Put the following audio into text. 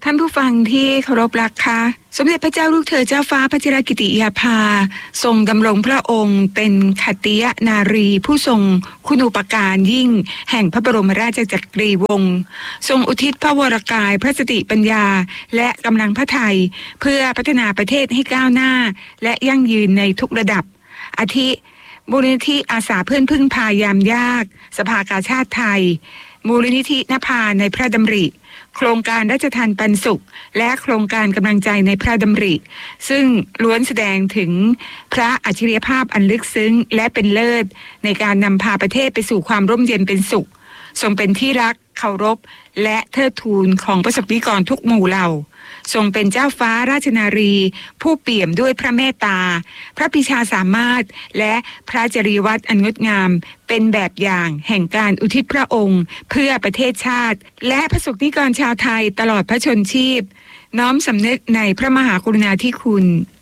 ท่านผู้ฟังที่เคารพรักค่ะสมเด็จพระเจ้าลูกเธอเจ้าฟ้าพัชรกิติยาภาทรงดำรงพระองค์เป็นขัตติยนารีผู้ทรงคุณูปการยิ่งแห่งพระบรมราชจักรีวงศ์ทรงอุทิศพระวรกายพระสติปัญญาและกำลังพระทัยเพื่อพัฒนาประเทศให้ก้าวหน้าและยั่งยืนในทุกระดับอาทิมูลนิธิอาสาเพื่อนพึ่งพายามยากสภากาชาติไทยมูลนิธินภาในพระดำริโครงการราชทานปันสุขและโครงการกำลังใจในพระดำริซึ่งล้วนแสดงถึงพระอัจฉริยภาพอันลึกซึ้งและเป็นเลิศในการนำพาประเทศไปสู่ความร่มเย็นเป็นสุขทรงเป็นที่รักเคารพและเทิดทูนของประสบนิกรทุกหมู่เหล่าทรงเป็นเจ้าฟ้าราชนารีผู้เปี่ยมด้วยพระเมตตาพระปรีชาสามารถและพระจริยวัตรอันงดงามเป็นแบบอย่างแห่งการอุทิศพระองค์เพื่อประเทศชาติและประสบนิกรชาวไทยตลอดพระชนชีพน้อมสำนึกในพระมหากรุณาธิคุณ